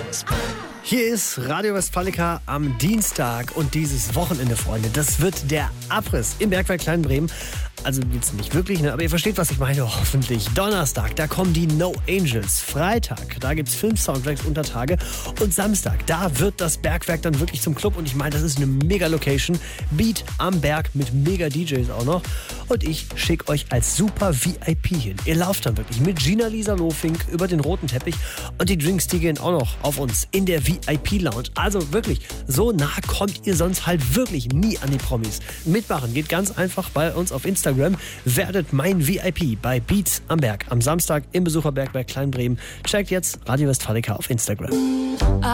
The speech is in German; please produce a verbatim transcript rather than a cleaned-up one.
Hier ist Radio Westfalica am Dienstag und dieses Wochenende, Freunde, das wird der Abriss im Bergwerk Kleinbremen. Also jetzt nicht wirklich, ne? Aber ihr versteht, was ich meine, hoffentlich. Donnerstag, da kommen die No Angels. Freitag, da gibt's Film-Soundtracks unter Tage. Und Samstag, da wird das Bergwerk dann wirklich zum Club. Und ich meine, das ist eine Mega-Location. Beat am Berg mit Mega-D Js auch noch. Und ich schicke euch als super V I P hin. Ihr lauft dann wirklich mit Gina-Lisa Lofink über den roten Teppich. Und die Drinks, die gehen auch noch auf uns in der V I P-Lounge. Also wirklich, so nah kommt ihr sonst halt wirklich nie an die Promis. Mitmachen geht ganz einfach bei uns auf Instagram. Werdet mein V I P bei Beats am Berg am Samstag im Besucherbergwerk Kleinbremen. Checkt jetzt Radio Westfalica auf Instagram.